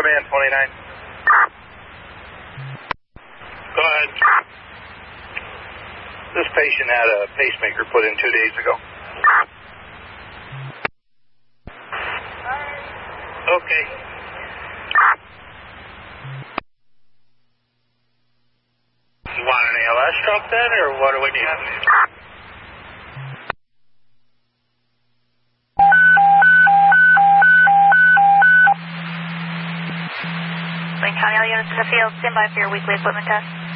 Command 29. Go ahead. This patient had a pacemaker put in 2 days ago. Okay. You want an ALS truck then, or what do we need? Wayne County, all units in the field, stand by for your weekly equipment test.